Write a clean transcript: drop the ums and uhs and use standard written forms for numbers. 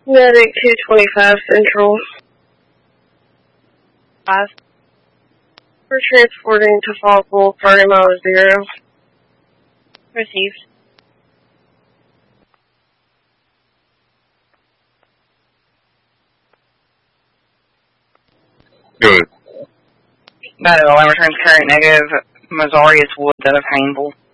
Medic 225 Central. 5. We're transporting to Falkville, party mile 0. Received. Good. Battle, alarm returns current negative. Missouri is Woods out of Hainville.